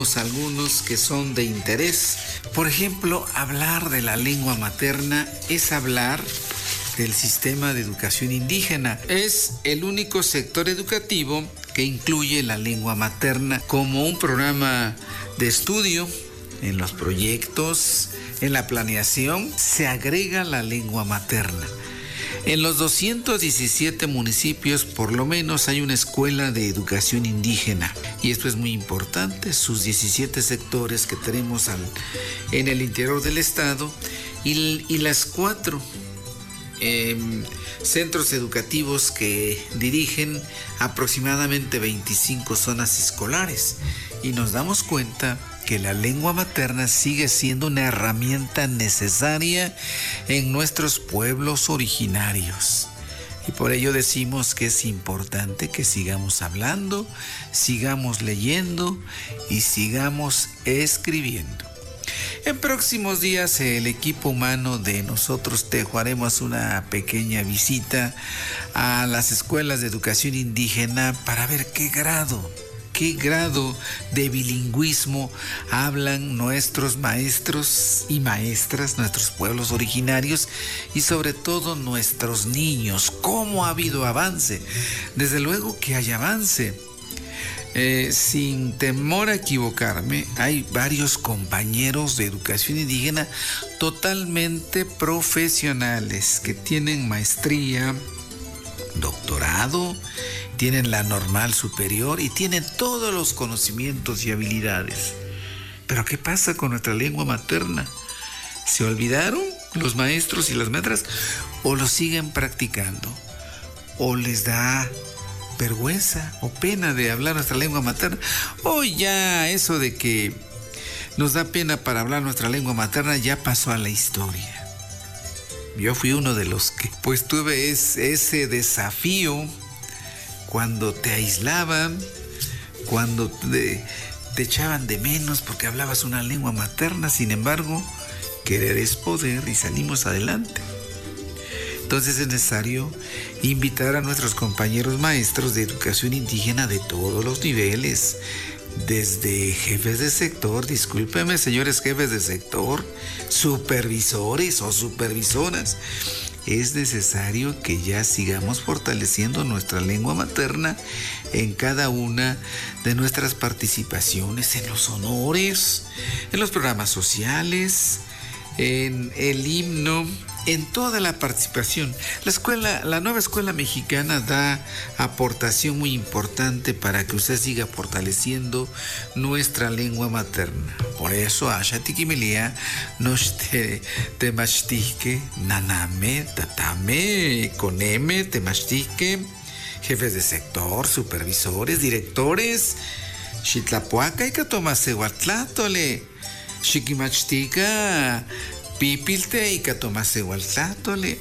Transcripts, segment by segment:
Algunos que son de interés. Por ejemplo, hablar de la lengua materna es hablar del sistema de educación indígena. Es el único sector educativo que incluye la lengua materna como un programa de estudio. En los proyectos, en la planeación, se agrega la lengua materna. En los 217 municipios, por lo menos, hay una escuela de educación indígena. Y esto es muy importante, sus 17 sectores que tenemos en el interior del estado y las 4 centros educativos que dirigen aproximadamente 25 zonas escolares. Y nos damos cuenta que la lengua materna sigue siendo una herramienta necesaria en nuestros pueblos originarios. Y por ello decimos que es importante que sigamos hablando, sigamos leyendo y sigamos escribiendo. En próximos días el equipo humano de Nosotros Tejo haremos una pequeña visita a las escuelas de educación indígena para ver qué grado de bilingüismo hablan nuestros maestros y maestras, nuestros pueblos originarios y sobre todo nuestros niños. ¿Cómo ha habido avance? Desde luego que hay avance. Sin temor a equivocarme, hay varios compañeros de educación indígena totalmente profesionales que tienen maestría, doctorado, tienen la normal superior y tienen todos los conocimientos y habilidades. Pero ¿qué pasa con nuestra lengua materna? ¿Se olvidaron los maestros y las maestras o lo siguen practicando? ¿O les da vergüenza o pena de hablar nuestra lengua materna? O ya eso de que nos da pena para hablar nuestra lengua materna ya pasó a la historia. Yo fui uno de los que pues tuve ese desafío cuando te aislaban, cuando te echaban de menos porque hablabas una lengua materna. Sin embargo, querer es poder y salimos adelante. Entonces es necesario invitar a nuestros compañeros maestros de educación indígena de todos los niveles, desde jefes de sector, discúlpeme señores jefes de sector, supervisores o supervisoras. Es necesario que ya sigamos fortaleciendo nuestra lengua materna en cada una de nuestras participaciones, en los honores, en los programas sociales, en el himno, en toda la participación. La nueva escuela mexicana da aportación muy importante para que usted siga fortaleciendo nuestra lengua materna. Por eso, Ashatikimelia, nos temachtique, naname, tatame, coneme, temachtique, jefes de sector, supervisores, directores, Xitlapuaca y Catomacehuatlátole, Xiquimachtica, Pipilte y Catomacehuatlátole,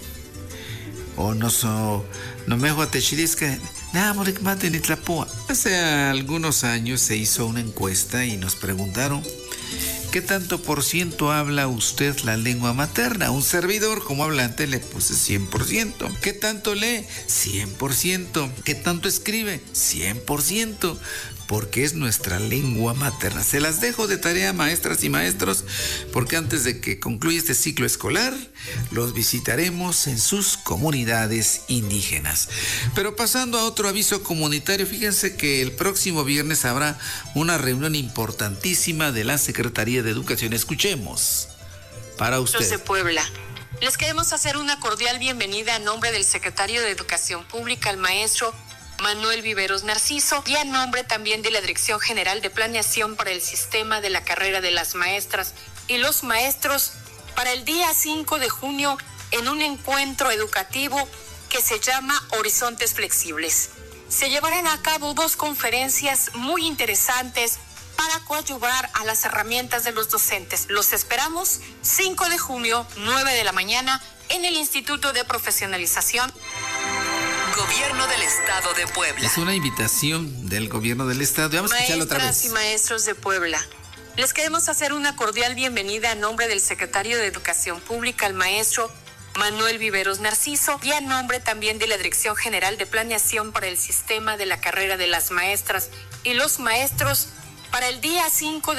o no me huatechilisca, namorik mate ni tlapua. Hace algunos años se hizo una encuesta y nos preguntaron ¿qué tanto por ciento habla usted la lengua materna? Un servidor como hablante le puse 100%. ¿Qué tanto lee? 100%. ¿Qué tanto escribe? 100%. Porque es nuestra lengua materna. Se las dejo de tarea, maestras y maestros, porque antes de que concluya este ciclo escolar, los visitaremos en sus comunidades indígenas. Pero pasando a otro aviso comunitario, fíjense que el próximo viernes habrá una reunión importantísima de la Secretaría de Educación. Escuchemos. Para usted. Los de Puebla. Les queremos hacer una cordial bienvenida a nombre del Secretario de Educación Pública, el maestro Manuel Viveros Narciso, y a nombre también de la Dirección General de Planeación para el Sistema de la Carrera de las Maestras y los Maestros para el día 5 de junio en un encuentro educativo que se llama Horizontes Flexibles. Se llevarán a cabo 2 conferencias muy interesantes para coadyuvar a las herramientas de los docentes. Los esperamos 5 de junio, 9 de la mañana, en el Instituto de Profesionalización. Gobierno del Estado de Puebla. Es una invitación del Gobierno del Estado. Vamos a escucharlo otra vez. Maestras y maestros de Puebla, les queremos hacer una cordial bienvenida a nombre del Secretario de Educación Pública, el maestro Manuel Viveros Narciso, y a nombre también de la Dirección General de Planeación para el Sistema de la Carrera de las Maestras y los Maestros Para el día 5 de